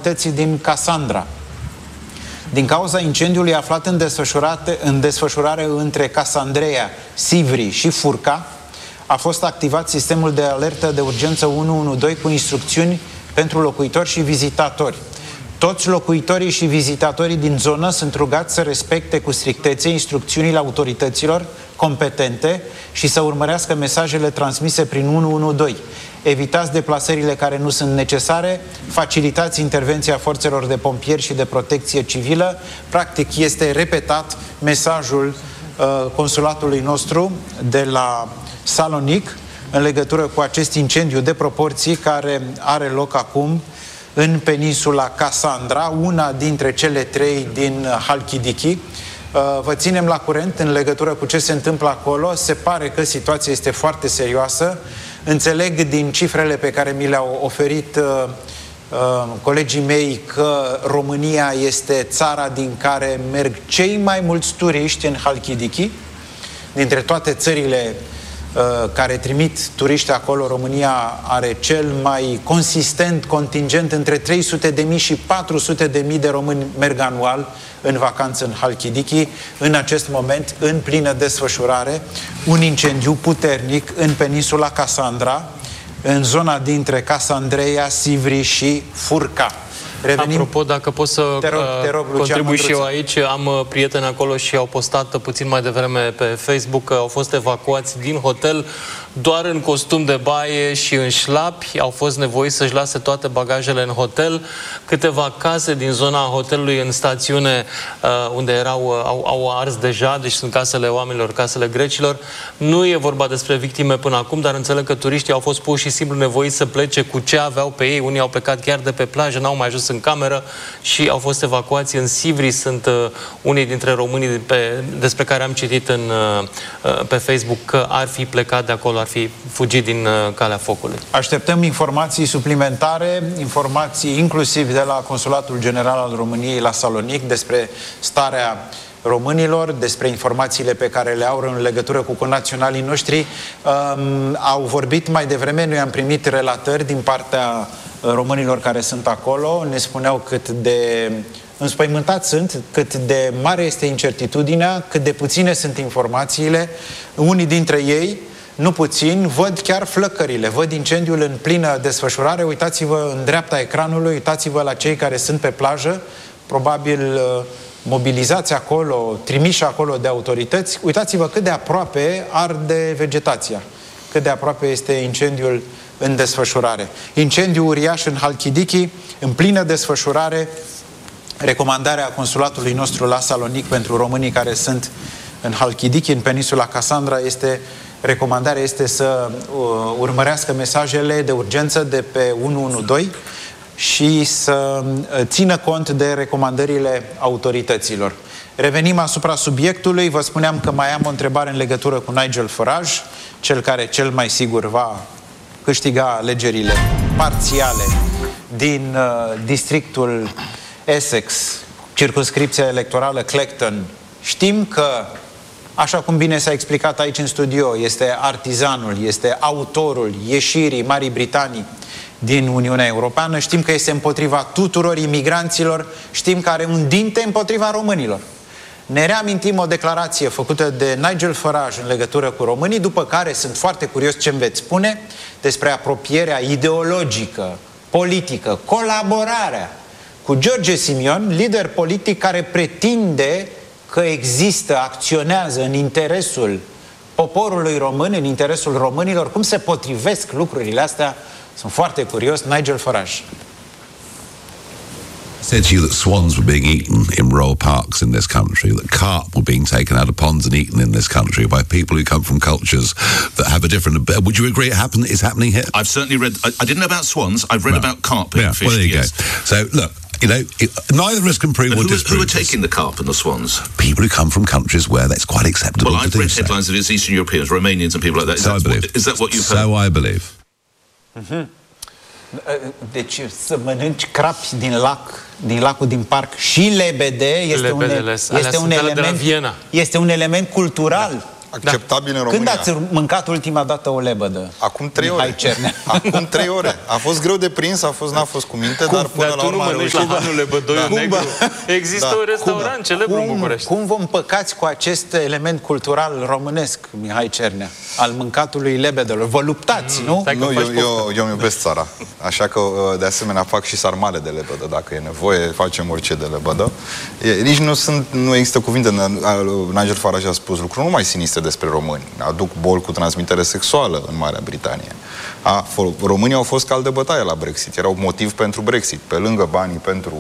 localității din Cassandra. Din cauza incendiului aflat în desfășurare între Cassandreia, Sivri și Furca, a fost activat sistemul de alertă de urgență 112 cu instrucțiuni pentru locuitori și vizitatori. Toți locuitorii și vizitatorii din zonă sunt rugați să respecte cu strictețe instrucțiunile autorităților competente și să urmărească mesajele transmise prin 112. Evitați deplasările care nu sunt necesare, facilitați intervenția forțelor de pompieri și de protecție civilă. Practic este repetat mesajul consulatului nostru de la Salonic în legătură cu acest incendiu de proporții care are loc acum în peninsula Cassandra, una dintre cele 3 din Halkidiki. Vă ținem la curent în legătură cu ce se întâmplă acolo. Se pare că situația este foarte serioasă. Înțeleg din cifrele pe care mi le-au oferit colegii mei că România este țara din care merg cei mai mulți turiști în Halkidiki. Dintre toate țările care trimit turiști acolo, România are cel mai consistent contingent. Între 300.000 și 400.000 de români merg anual în vacanță în Halkidiki. În acest moment, în plină desfășurare, un incendiu puternic în peninsula Cassandra, în zona dintre Cassandreia, Sivri și Furca. Revenim. Apropo, dacă pot să te rog, contribui și eu aici, am prieteni acolo și au postat puțin mai devreme pe Facebook că au fost evacuați din hotel doar în costum de baie și în șlapi. Au fost nevoiți să-și lase toate bagajele în hotel. Câteva case din zona hotelului în stațiune unde au ars deja, deci sunt casele oamenilor, casele grecilor. Nu e vorba despre victime până acum, dar înțeleg că turiștii au fost pur și simplu nevoiți să plece cu ce aveau pe ei. Unii au plecat chiar de pe plajă, n-au mai ajuns în cameră și au fost evacuați în Sivri. Sunt unii dintre românii despre care am citit pe Facebook că ar fi plecat de acolo, ar fi fugit din calea focului. Așteptăm informații suplimentare, informații inclusiv de la Consulatul General al României la Salonic despre starea românilor, despre informațiile pe care le au în legătură cu conaționalii noștri. Au vorbit mai devreme, noi am primit relatări din partea românilor care sunt acolo, ne spuneau cât de înspăimântați sunt, cât de mare este incertitudinea, cât de puține sunt informațiile. Unii dintre ei, nu puțin, văd chiar flăcările, văd incendiul în plină desfășurare. Uitați-vă în dreapta ecranului, uitați-vă la cei care sunt pe plajă, probabil mobilizați acolo, trimiși acolo de autorități. Uitați-vă cât de aproape arde vegetația, cât de aproape este incendiul în desfășurare. Incendiu uriaș în Halkidiki, în plină desfășurare. Recomandarea consulatului nostru la Salonic pentru românii care sunt în Halkidiki, în peninsula Cassandra, recomandarea este să urmărească mesajele de urgență de pe 112 și să țină cont de recomandările autorităților. Revenim asupra subiectului. Vă spuneam că mai am o întrebare în legătură cu Nigel Farage, cel care cel mai sigur va câștiga alegerile parțiale din districtul Essex, circumscripția electorală Clacton. Știm că, așa cum bine s-a explicat aici în studio, este artizanul, este autorul ieșirii Marii Britanii din Uniunea Europeană. Știm că este împotriva tuturor imigranților, știm că are un dinte împotriva românilor. Ne reamintim o declarație făcută de Nigel Farage în legătură cu românii, după care sunt foarte curios ce îmi veți spune despre apropierea ideologică, politică, colaborarea cu George Simion, lider politic care pretinde că există, acționează în interesul poporului român, în interesul românilor. Cum se potrivesc lucrurile astea? Sunt foarte curios. Nigel Farage. Said to you that swans were being eaten in royal parks in this country, that carp were being taken out of ponds and eaten in this country by people who come from cultures that have a different... Would you agree it's happening here? I've certainly read... I didn't know about swans. I've read about carp being fished. Well, there you go. So, look, you know, neither of us can prove or disprove. Who are taking the carp and the swans? People who come from countries where that's quite acceptable to do so. Well, I've read headlines that it's Eastern Europeans, Romanians and people like that. So I believe. Is that what you've heard? So I believe. Deci să mănânci crapi din lacul din parc și lebede este un element cultural. acceptabil în România. Când ați mâncat ultima dată o lebădă? Acum 3 ore. Acum 3 ore. A fost greu de prins, n-a fost cu minte, dar până la urmă am reușit. La Hanul Lebădoiu Negru există un restaurant celebru în București. Cum vă împăcați cu acest element cultural românesc, Mihai Cernea, al mâncatului lebedelor? Vă luptați, nu? Nu, eu îmi iubesc țara. Așa că, de asemenea, fac și sarmale de lebădă. Dacă e nevoie, facem orice de lebădă. Nici nu există cuvinte. Nigel Farage a spus lucruri nu mai sinistre despre români. Aduc boli cu transmitere sexuală în Marea Britanie. Românii au fost cal de bătaie la Brexit. Erau motiv pentru Brexit. Pe lângă banii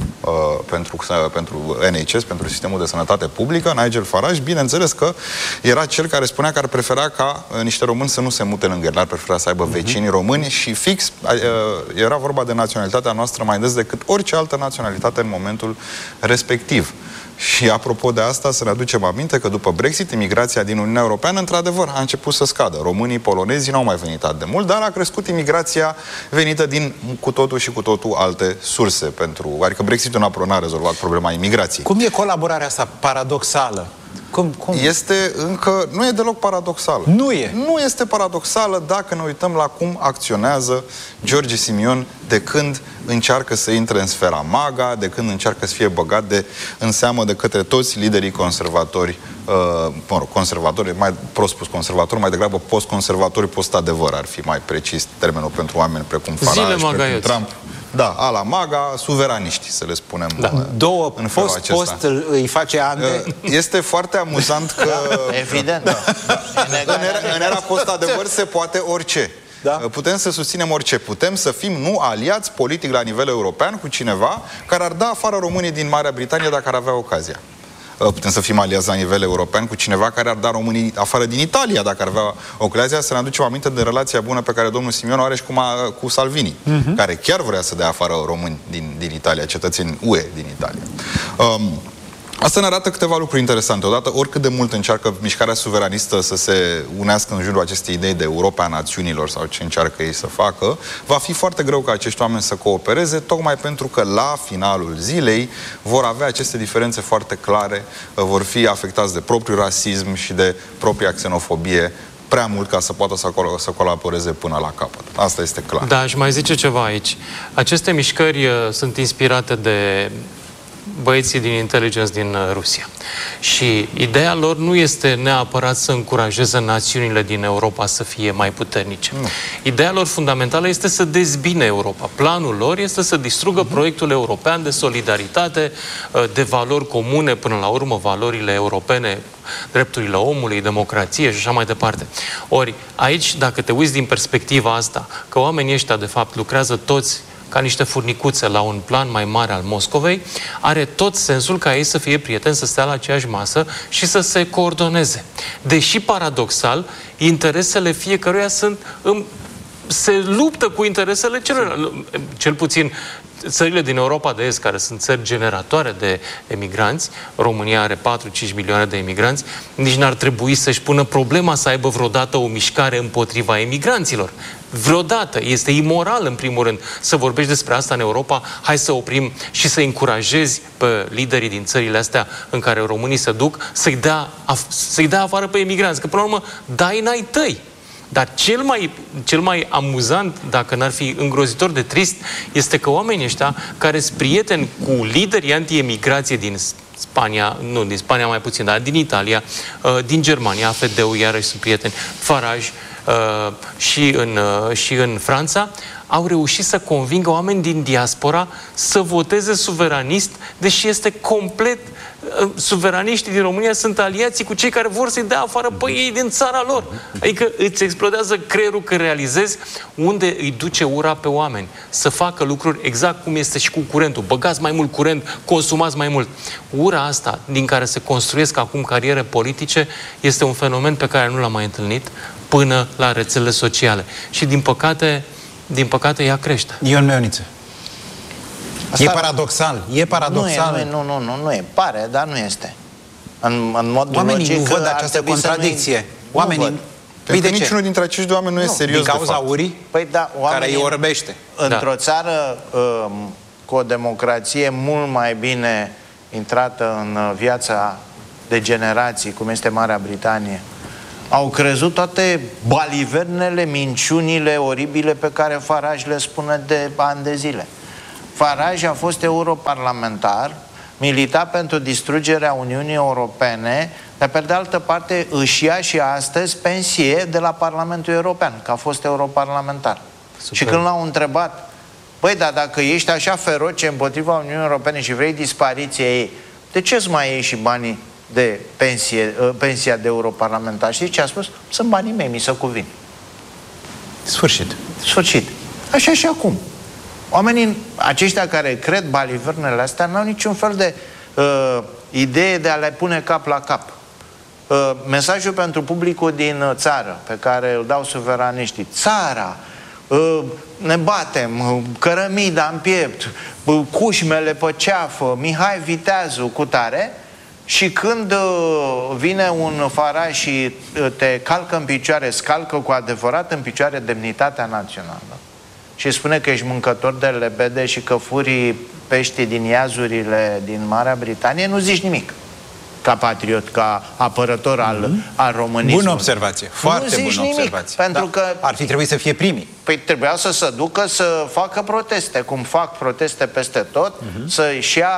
pentru NHS, pentru sistemul de sănătate publică, Nigel Farage, bineînțeles că era cel care spunea că ar prefera ca niște români să nu se mute lângă el, ar prefera să aibă vecini români și fix era vorba de naționalitatea noastră mai des decât orice altă naționalitate în momentul respectiv. Și apropo de asta, să ne aducem aminte că după Brexit, imigrația din Uniunea Europeană, într-adevăr, a început să scadă. Românii, polonezii n-au mai venit atât de mult, dar a crescut imigrația venită din cu totul și cu totul alte surse. Adică Brexitul n-a rezolvat problema imigrației. Cum e colaborarea asta paradoxală? Cum? Nu e deloc paradoxală. Nu este paradoxală dacă ne uităm la cum acționează George Simion de când încearcă să intre în sfera MAGA, de când încearcă să fie băgat în seamă de către toți liderii conservatori, conservatori, mai prost spus conservatori, mai degrabă post-conservatori, post-adevăr ar fi mai precis termenul pentru oameni precum Farage, precum Trump. Da, ala MAGA, suveraniști, să le spunem. Da. Două post îi face ante. Este foarte amuzant că... Evident. În era post-adevăr se poate orice. Da? Putem să susținem orice. Putem să fim aliați politic la nivel european cu cineva care ar da afară românii din Marea Britanie dacă ar avea ocazia. Putem să fim aliați la nivel european cu cineva care ar da românii afară din Italia dacă ar avea ocazia. Să ne aducem aminte de relația bună pe care domnul Simion o are și cu Salvini, care chiar vrea să dea afară români din Italia, cetățeni UE din Italia. Asta ne arată câteva lucruri interesante. Odată, oricât de mult încearcă mișcarea suveranistă să se unească în jurul acestei idei de Europa a națiunilor sau ce încearcă ei să facă, va fi foarte greu ca acești oameni să coopereze, tocmai pentru că la finalul zilei vor avea aceste diferențe foarte clare, vor fi afectați de propriul rasism și de propria xenofobie prea mult ca să poată să colaboreze până la capăt. Asta este clar. Da, aș mai zice ceva aici. Aceste mișcări sunt inspirate de băieții din intelligence din Rusia. Și ideea lor nu este neapărat să încurajeze națiunile din Europa să fie mai puternice. Nu. Ideea lor fundamentală este să dezbine Europa. Planul lor este să distrugă proiectul european de solidaritate, de valori comune, până la urmă valorile europene, drepturile omului, democrație și așa mai departe. Ori aici, dacă te uiți din perspectiva asta, că oamenii ăștia de fapt lucrează toți ca niște furnicuțe la un plan mai mare al Moscovei, are tot sensul ca ei să fie prieteni, să stea la aceeași masă și să se coordoneze. Deși, paradoxal, interesele fiecăruia se luptă cu interesele celorlalți. Cel puțin țările din Europa de Est, care sunt țări generatoare de emigranți, România are 4-5 milioane de emigranți, nici n-ar trebui să-și pună problema să aibă vreodată o mișcare împotriva emigranților. Vreodată. Este imoral, în primul rând, să vorbești despre asta în Europa. Hai să oprim și să încurajezi pe liderii din țările astea în care românii se duc să-i dea afară pe emigranți. Că, până la urmă, dai n-ai tăi. Dar cel mai amuzant, dacă n-ar fi îngrozitor de trist, este că oamenii ăștia, care sunt prieteni cu liderii anti-emigrație din Spania, nu, din Spania mai puțin, dar din Italia, din Germania, AfD-ul, iarăși sunt prieteni, Farage, și în Franța, au reușit să convingă oameni din diaspora să voteze suveranist, deși este complet... Suveraniștii din România sunt aliații cu cei care vor să-i dea afară pe ei din țara lor. Adică îți explodează creierul când realizezi unde îi duce ura pe oameni. Să facă lucruri exact cum este și cu curentul. Băgați mai mult curent, consumați mai mult. Ura asta, din care se construiesc acum cariere politice, este un fenomen pe care nu l-am mai întâlnit până la rețelele sociale. Și din păcate ea crește. Ion Meoniță. Asta... E paradoxal. E paradoxal. Nu e. Pare, dar nu este. În mod oamenii logic, nu văd această contradicție. Oamenii... Pentru că niciunul dintre acești oameni nu e serios, din cauza urii care îi orbește. Într-o țară cu o democrație mult mai bine intrată în viața de generații, cum este Marea Britanie, Au crezut toate balivernele, minciunile oribile pe care Farage le spune de ani de zile. Farage a fost europarlamentar, milita pentru distrugerea Uniunii Europene, dar pe de altă parte își ia și astăzi pensie de la Parlamentul European, că a fost europarlamentar. Super. Și când l-au întrebat, băi, dar dacă ești așa feroce împotriva Uniunii Europene și vrei dispariția ei, de ce îți mai iei și banii de pensia de europarlamentar? Știți ce a spus? Sunt banii mei, mi se cuvin. Sfârșit. Sfârșit. Așa și acum. Oamenii aceștia care cred balivernele astea n-au niciun fel de idee de a le pune cap la cap. Mesajul pentru publicul din țară, pe care îl dau suveraniștii: țara, ne batem, cărămida în piept, cușmele pe ceafă, Mihai Viteazu, cutare. Și când vine un Farage și te calcă în picioare, scalcă cu adevărat în picioare demnitatea națională și spune că ești mâncător de lebede și că furi peștii din iazurile din Marea Britanie, nu zici nimic ca patriot, ca apărător al românismului. Bună observație, foarte bună observație. Pentru că ar fi trebuit să fie primii. Păi trebuia să se ducă să facă proteste, cum fac proteste peste tot, să-și ia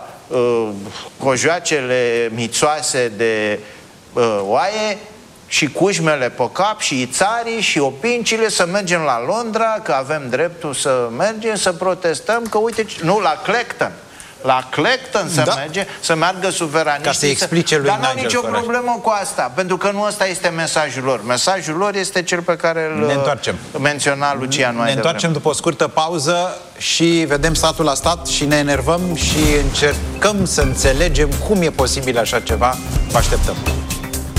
cojoacele mițoase de oaie și cușmele pe cap și ițarii și opincile, să mergem la Londra, că avem dreptul să mergem, să protestăm, că uite, nu, la Clacton. La Clacton să merge, să meargă suveraniștii. Ca să explice lui Dar nu Nigel am nicio Farage problemă cu asta, pentru că nu ăsta este mesajul lor. Mesajul lor este cel pe care îl menționa Lucian mai devreme. Ne întoarcem după o scurtă pauză și vedem statul la stat și ne enervăm și încercăm să înțelegem cum e posibil așa ceva. Vă așteptăm.